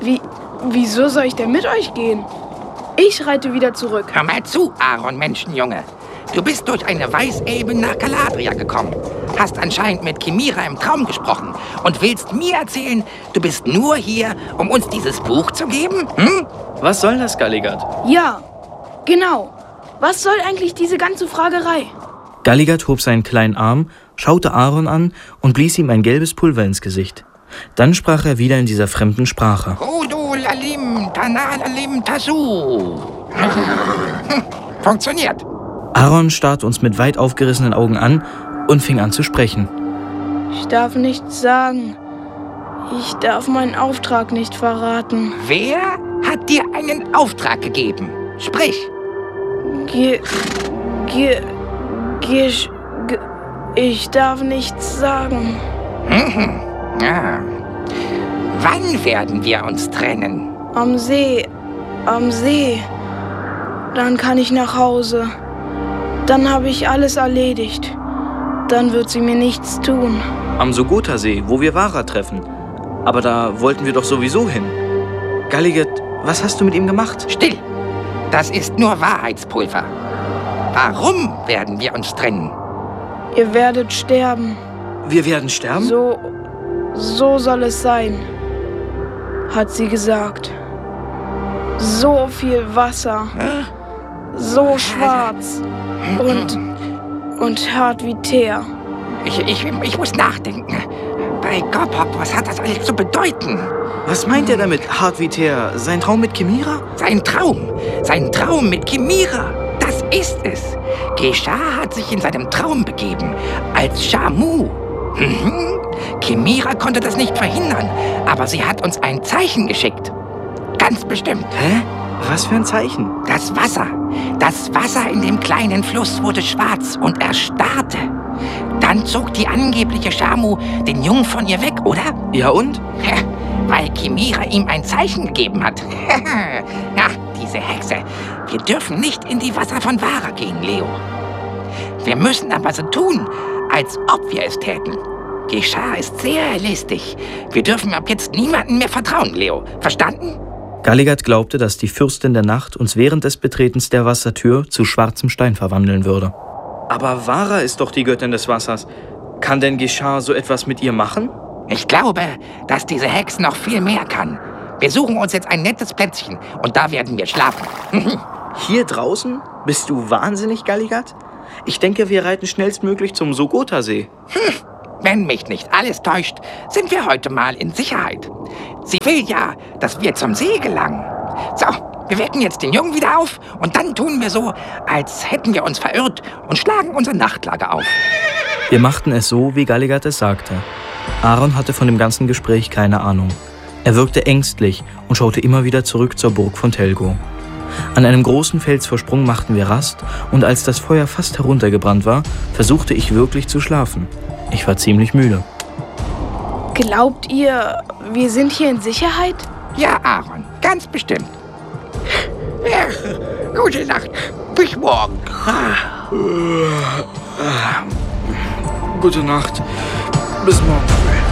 Wieso soll ich denn mit euch gehen? Ich reite wieder zurück. Hör mal zu, Aaron, Menschenjunge. Du bist durch eine Weißelbe nach Calabria gekommen, hast anscheinend mit Chimera im Traum gesprochen und willst mir erzählen, du bist nur hier, um uns dieses Buch zu geben? Hm? Was soll das, Galligat? Ja, genau. Was soll eigentlich diese ganze Fragerei? Galligat hob seinen kleinen Arm, schaute Aaron an und blies ihm ein gelbes Pulver ins Gesicht. Dann sprach er wieder in dieser fremden Sprache. Hodo lalim, tanalalim tasu. Funktioniert. Aaron starrte uns mit weit aufgerissenen Augen an und fing an zu sprechen. Ich darf nichts sagen. Ich darf meinen Auftrag nicht verraten. Wer hat dir einen Auftrag gegeben? Sprich. Ich darf nichts sagen. Ja. Wann werden wir uns trennen? Am See. Dann kann ich nach Hause. Dann habe ich alles erledigt. Dann wird sie mir nichts tun. Am Sogota-See, wo wir Vara treffen. Aber da wollten wir doch sowieso hin. Galligat, was hast du mit ihm gemacht? Still! Das ist nur Wahrheitspulver. Warum werden wir uns trennen? Ihr werdet sterben. Wir werden sterben? So soll es sein, hat sie gesagt. So viel Wasser. So schwarz. Und hart wie Teer. Ich muss nachdenken. Bei Gopop, was hat das alles zu bedeuten? Was meint er damit, hart wie Teer? Sein Traum mit Chimera? Sein Traum mit Chimera. Das ist es. Geshar hat sich in seinem Traum begeben, als Shamu. Chimera konnte das nicht verhindern, aber sie hat uns ein Zeichen geschickt. Ganz bestimmt. Hä? Was für ein Zeichen? Das Wasser in dem kleinen Fluss wurde schwarz und erstarrte. Dann zog die angebliche Shamu den Jungen von ihr weg, oder? Ja und? Weil Chimera ihm ein Zeichen gegeben hat. Ja, diese Hexe. Wir dürfen nicht in die Wasser von Vara gehen, Leo. Wir müssen aber so tun, als ob wir es täten. Geshar ist sehr listig. Wir dürfen ab jetzt niemandem mehr vertrauen, Leo. Verstanden? Galligat glaubte, dass die Fürstin der Nacht uns während des Betretens der Wassertür zu schwarzem Stein verwandeln würde. Aber Vara ist doch die Göttin des Wassers. Kann denn Geshar so etwas mit ihr machen? Ich glaube, dass diese Hexe noch viel mehr kann. Wir suchen uns jetzt ein nettes Plätzchen und da werden wir schlafen. Hier draußen? Bist du wahnsinnig, Galligat? Ich denke, wir reiten schnellstmöglich zum Sogota-See. Wenn mich nicht alles täuscht, sind wir heute mal in Sicherheit. Sie will ja, dass wir zum See gelangen. So, wir wecken jetzt den Jungen wieder auf und dann tun wir so, als hätten wir uns verirrt und schlagen unser Nachtlager auf. Wir machten es so, wie Galligat es sagte. Aaron hatte von dem ganzen Gespräch keine Ahnung. Er wirkte ängstlich und schaute immer wieder zurück zur Burg von Telgo. An einem großen Felsvorsprung machten wir Rast und als das Feuer fast heruntergebrannt war, versuchte ich wirklich zu schlafen. Ich war ziemlich müde. Glaubt ihr, wir sind hier in Sicherheit? Ja, Aaron, ganz bestimmt. Ja, gute Nacht. Bis morgen. Gute Nacht. Bis morgen früh.